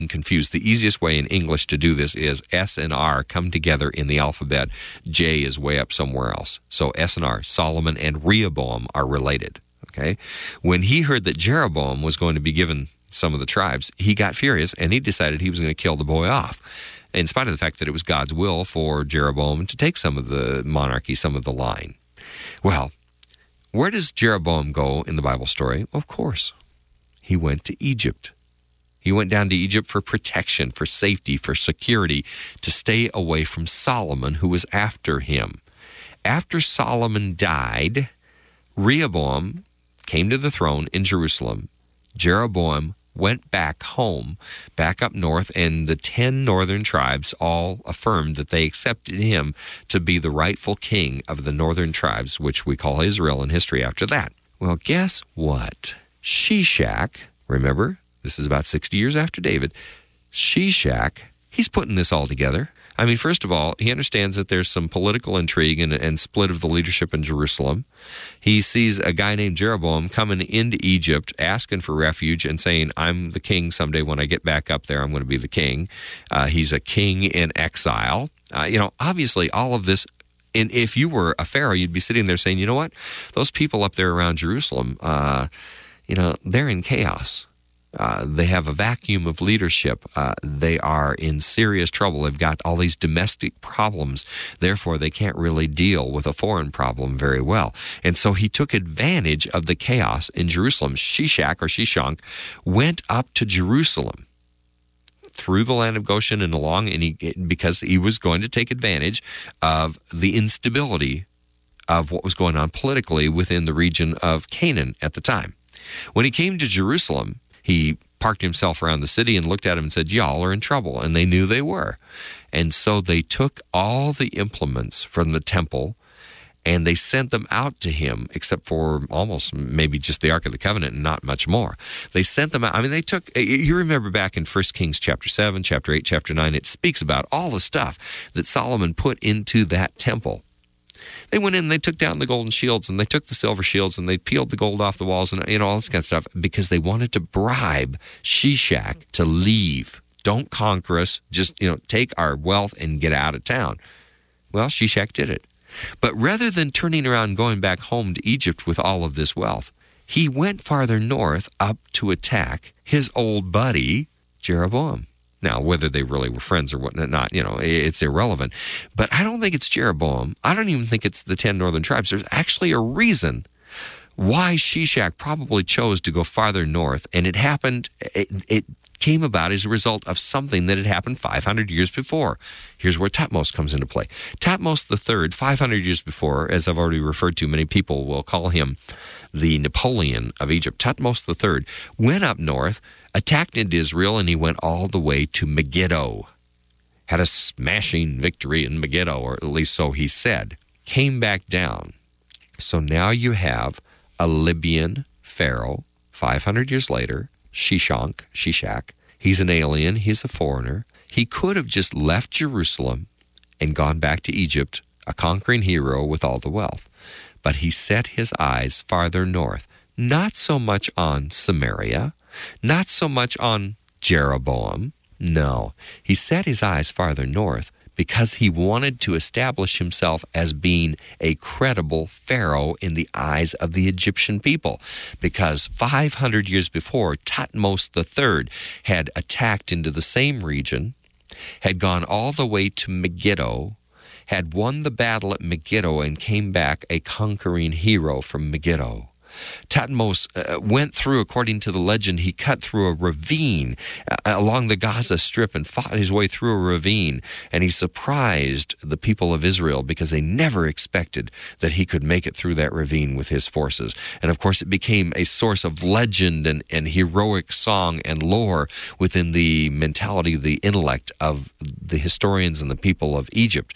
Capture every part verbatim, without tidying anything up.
confused. The easiest way in English to do this is S and R come together in the alphabet. J is way up somewhere else. So S and R, Solomon and Rehoboam are related. Okay, when he heard that Jeroboam was going to be given some of the tribes, he got furious and he decided he was going to kill the boy off, in spite of the fact that it was God's will for Jeroboam to take some of the monarchy, some of the line. Well, where does Jeroboam go in the Bible story? Of course, he went to Egypt. He went down to Egypt for protection, for safety, for security, to stay away from Solomon, who was after him. After Solomon died, Rehoboam came to the throne in Jerusalem. Jeroboam went back home, back up north, and the ten northern tribes all affirmed that they accepted him to be the rightful king of the northern tribes, which we call Israel in history after that. Well, guess what? Shishak, remember? This is about sixty years after David. Shishak, he's putting this all together. I mean, first of all, he understands that there's some political intrigue and, and split of the leadership in Jerusalem. He sees a guy named Jeroboam coming into Egypt, asking for refuge and saying, I'm the king someday. When I get back up there, I'm going to be the king. Uh, he's a king in exile. Uh, you know, obviously, all of this. And if you were a pharaoh, you'd be sitting there saying, you know what? Those people up there around Jerusalem, uh, you know, they're in chaos. Uh, they have a vacuum of leadership. Uh, they are in serious trouble. They've got all these domestic problems. Therefore, they can't really deal with a foreign problem very well. And so he took advantage of the chaos in Jerusalem. Shishak or Shishak went up to Jerusalem through the land of Goshen and along, and he, because he was going to take advantage of the instability of what was going on politically within the region of Canaan at the time. When he came to Jerusalem, he parked himself around the city and looked at him and said, y'all are in trouble. And they knew they were. And so they took all the implements from the temple and they sent them out to him, except for almost maybe just the Ark of the Covenant and not much more. They sent them out. I mean, they took, you remember back in First Kings chapter seven, chapter eight, chapter nine, it speaks about all the stuff that Solomon put into that temple. They went in and they took down the golden shields and they took the silver shields and they peeled the gold off the walls and, you know, all this kind of stuff because they wanted to bribe Shishak to leave. Don't conquer us. Just, you know, take our wealth and get out of town. Well, Shishak did it. But rather than turning around and going back home to Egypt with all of this wealth, he went farther north up to attack his old buddy, Jeroboam. Now, whether they really were friends or whatnot, you know, it's irrelevant. But I don't think it's Jeroboam. I don't even think it's the ten northern tribes. There's actually a reason why Shishak probably chose to go farther north, and it happened, it, it came about as a result of something that had happened five hundred years before. Here's where Thutmose comes into play. Thutmose the third, five hundred years before, as I've already referred to, many people will call him the Napoleon of Egypt. Thutmose the third went up north, attacked into Israel, and he went all the way to Megiddo. Had a smashing victory in Megiddo, or at least so he said. Came back down. So now you have a Libyan pharaoh, five hundred years later, Shishak, Shishak. He's an alien. He's a foreigner. He could have just left Jerusalem and gone back to Egypt, a conquering hero with all the wealth. But he set his eyes farther north, not so much on Samaria, not so much on Jeroboam. No, he set his eyes farther north because he wanted to establish himself as being a credible pharaoh in the eyes of the Egyptian people. Because five hundred years before, Thutmose the third had attacked into the same region, had gone all the way to Megiddo, had won the battle at Megiddo, and came back a conquering hero from Megiddo. Thutmose uh, went through, according to the legend, he cut through a ravine uh, along the Gaza Strip and fought his way through a ravine, and he surprised the people of Israel because they never expected that he could make it through that ravine with his forces. And of course, it became a source of legend and, and heroic song and lore within the mentality, the intellect of the historians and the people of Egypt.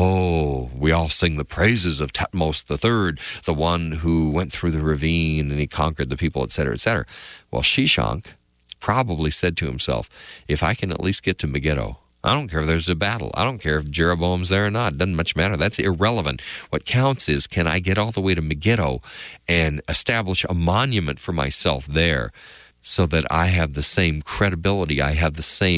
Oh, we all sing the praises of Thutmose the third, the one who went through the ravine and he conquered the people, et cetera, et cetera. Well, Shishak probably said to himself, if I can at least get to Megiddo, I don't care if there's a battle. I don't care if Jeroboam's there or not. It doesn't much matter. That's irrelevant. What counts is, can I get all the way to Megiddo and establish a monument for myself there so that I have the same credibility, I have the same